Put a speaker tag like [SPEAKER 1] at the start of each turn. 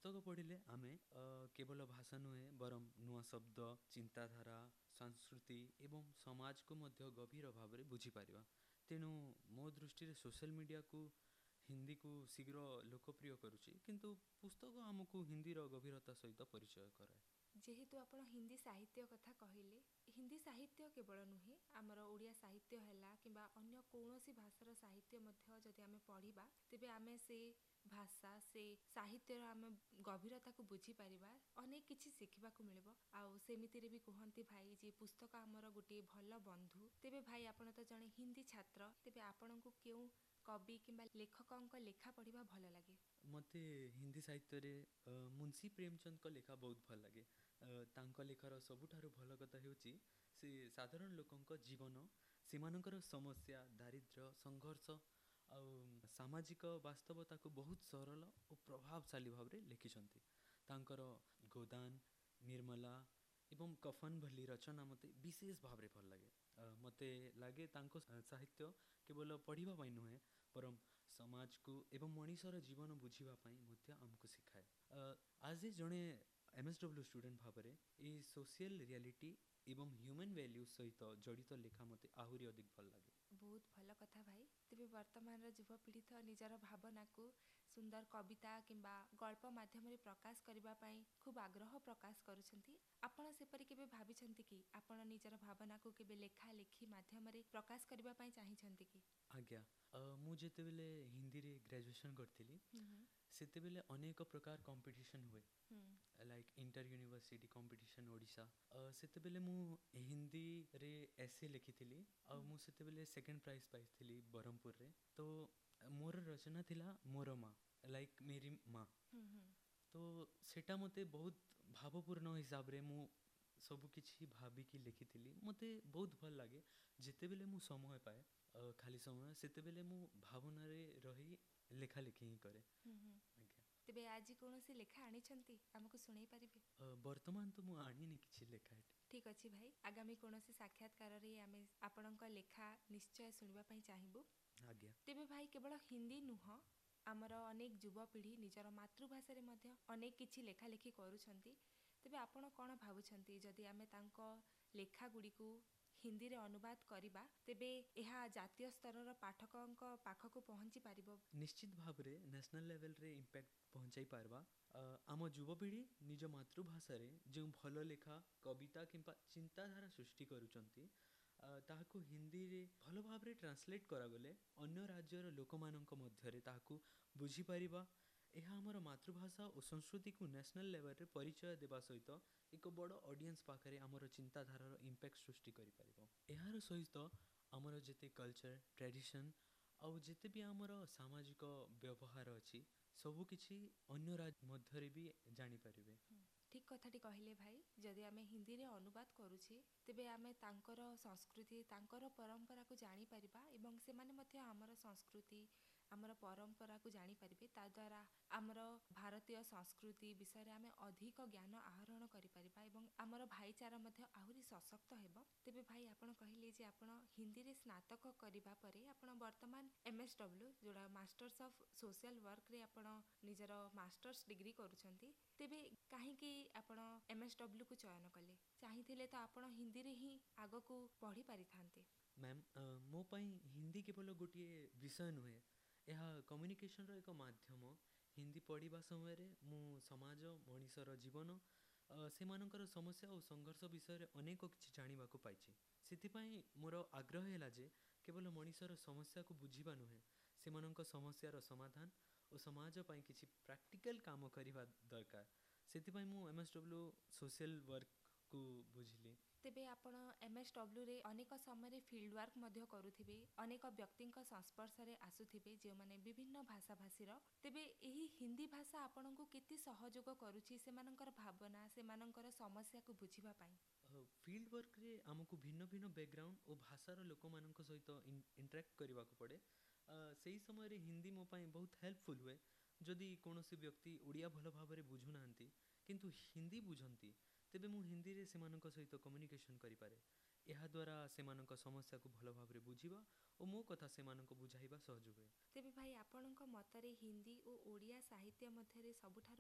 [SPEAKER 1] पुस्तक पढ़िले आमे केवल भाषा नुहे बरम नुआ शब्द चिंताधारा संस्कृति एवं समाज को मध्य गभीर भाव में बुझीपर। तेणु मो दृष्टि सोशल मीडिया को हिंदी को शीघ्र लोकप्रिय करुच्ची किंतु पुस्तक आमको हिंदी गभीरता सहित परिचय कराए।
[SPEAKER 2] जेहेतु आपण हिंदी साहित्य कथा कहले, हिंदी साहित्य केवल नुहे आमर ओडिया साहित्य हैला किंबा अन्य कौनसी भाषार साहित्य मध्य जदि आमे पढ़िबा तेबे आमे से भाषा से साहित्यर आमे गभीरता को बुझी पारिबा, अनेक किछि शिखिबा को मिलबो। आउ सेमितिरे भी कहंती भाई जे पुस्तक आमर गोटे भल बंधु। तेबे भाई आपण तो जणे हिंदी छात्र, तेबे आपणको केउ कवि किंबा लेखकक लेखा पढ़िबा भल लागे?
[SPEAKER 1] मते हिंदी साहित्य रे मुंशी प्रेमचंद को लेखा बहुत भल लगे। तांको लेखार सबुठारु भल कथा हेउची से साधारण लोकंक जीवन सेमानकर समस्या दारिद्र्य संघर्ष आउ सामाजिक वास्तवता को बहुत सरल और प्रभावशाली भाव रे लिखिछंती। तांकर गोदान निर्मला एवं कफन भली रचना मते विशेष भाव रे भल लगे। मते लागे तांको साहित्य केवल पढ़िबा पई नुहे परम समाज को एवं मनीषर जीवन बुझीबा पई मध्य हमको सिखाए। आज जणे एमएसडब्ल्यू स्टूडेंट भाव में ये सोशल रियलिटी एवं ह्यूमन वैल्यू सहित जड़ित लेखा मते आहुरी अधिक भल लगे।
[SPEAKER 2] बहुत भल कथा भाई। तेबे वर्तमान युवपीढ़ी तो निजर भावना को सुंदर कविता किंबा गल्प माध्यम रे प्रकाश करिबा पई खूब आग्रह प्रकाश करुछंती। आपण सेपरि केबे भाबिछंती कि आपण निजर भावना को केबे लेखा लेखी माध्यम रे प्रकाश करिबा पई चाहिछंती कि?
[SPEAKER 1] आज्ञा मु जेते बेले हिंदी रे ग्रेजुएशन करथिली सेते बेले अनेक प्रकार कंपटीशन हुए like inter university competition Odisha. सेते बेले मु हिंदी रे एसे लिखिथिली आ मु सेते बेले सेकंड प्राइज पाइथिली बरहमपुर रे। तो मोर रचना थिला मोर माँ लाइक मेरी माँ। तो सेटा मते बहुत भावपूर्ण हिसाब रे मु सब किछि भाबी की लिखिथिली। मते बहुत भल लागे जेते बेले मु समय पाए खाली समय सेते बेले मु भावना रे रही लेखा लिखि ही करे। आज्ञा
[SPEAKER 2] तेबे आज कोनोसी लेखा आनिछंती हमको सुनाई पारिबे?
[SPEAKER 1] वर्तमान तो मु आनिनी किछि लेखा एठी।
[SPEAKER 2] ठीक अछि भाई, आगामी कोनोसी साक्षात्कार रे आमे आपणक लेखा निश्चय सुनिबा पई चाहिबो।
[SPEAKER 1] आज्ञा
[SPEAKER 2] तेबे भाई केवल हिंदी नुह आमर अनेक युवपीढ़ी निजर मातृभाषा रे मध्य अनेक किछि लेखा लेखी करूछंती। तेबे आपण कोन भाबुछंती जदि आमे तांको लेखा गुडी को हिंदी रे अनुवाद करिबा तेबे एहा जातीय स्तर पाठकंक पाखक पहुंची पारिबो?
[SPEAKER 1] निश्चित भाव रे नेशनल लेवल रे इम्पैक्ट पहुंचाई पारबा। आम युवपीढ़ी निज मातृभाषा रे जो भल लेखा कविता किंबा चिंताधारा सृष्टि करूचंती ताहाकु हिंदी रे भल भाव रे ट्रांसलेट करा गले अन्य राज्यर लोक मानक मध्य रे ताहाकु बुझी पारिबा। एहा हमर मातृभाषा और संस्कृति को नेशनल लेवल रे परिचय देबा सहित एक बड़ ऑडियंस पाखरे हमर चिंताधारार इम्पैक्ट सृष्टि करि पारिबो। एहार सहित हमर जेते कल्चर ट्रेडिशन आउ जेते भी हमर सामाजिक व्यवहार अछि सबु किछि अन्य राज्य मध्य रे भी जानि पारिबे।
[SPEAKER 2] ठीक कथाटी कहले भाई, जदि आमे हिंदी रे अनुवाद करूछे तेबे आमे तांकर संस्कृति तांकर परंपरा को जानि परिबा एवं से माने मध्य हमर संस्कृति हमर परंपरा को जानि परिबे। ता द्वारा हमर भारतीय संस्कृति विषय रे आमे अधिक ज्ञान आहरण करि परिबा एवं हमर भाईचारा मध्य आहुरी सशक्त हेबो। तेबे भाई आपण कहिले जे आपण हिंदी रे स्नातक करिबा परे आपण वर्तमान एमएसडब्ल्यू जोडा मास्टर्स ऑफ सोशल वर्क रे आपण निजर मास्टर्स डिग्री करूछंती। तेबे काहे कि आपण एमएसडब्ल्यू को चयन कले? चाहिथिले तो आपण हिंदी रे ही आगो को पढ़ी पारि थांते।
[SPEAKER 1] मैम मो पई हिंदी केवल गोटे विषय नुहे, यह कम्युनिकेशन रो एक माध्यम। हिंदी पढ़िबा समय रे मु समाज मनीषर जीवन सेमानकर समस्या और संघर्ष विषय रे अनेक किछि जानिबा को पाइछि। सेथिपई मोर आग्रह हैला जे केवल मनीषर समस्या को बुझिबा नुहे सेमानक समस्यार समाधान और समाज पई किछि प्रैक्टिकल काम करिबा दरकार। सेथिपई मु एमएसडब्ल्यू सोशल वर्क को बुझिली।
[SPEAKER 2] तेबे आपण एमएसडब्ल्यू रे अनेक समय रे फील्ड वर्क मध्य करूथिबे, अनेक व्यक्तिंक संस्पर्श रे आसुथिबे जे माने विभिन्न भाषा भाषीर। तेबे एही हिंदी भाषा आपण को केते सहयोग करूछि सेमानकर भावना सेमानकर समस्या को बुझिबा पई?
[SPEAKER 1] फील्ड वर्क रे हमको भिन्न भिन्न बैकग्राउंड और भाषार लोक मानक सहित इंटरेक्ट करबा को पड़े। सही समय रे हिंदी मो पई बहुत हेल्पफुल हुए। जदि कोनोसी व्यक्ति ओडिया भल भाव रे बुझु नांती किंतु हिंदी बुझंती तेबे मु हिंदी रे सेमानक सहित कम्युनिकेशन करि पारे। एहा द्वारा सेमानक समस्या को भल भाव रे बुझिबा और मो कथा सेमानक बुझाइबा सहज हुए।
[SPEAKER 2] तेबे भाई आपणक मतरे हिंदी और ओडिया साहित्य मध्य रे सबुठार